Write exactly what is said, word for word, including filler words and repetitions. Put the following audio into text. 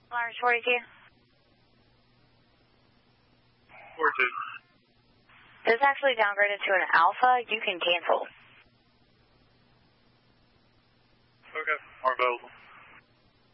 Mars forty-two. forty-two. This is actually downgraded to an Alpha. You can cancel. Okay, are available.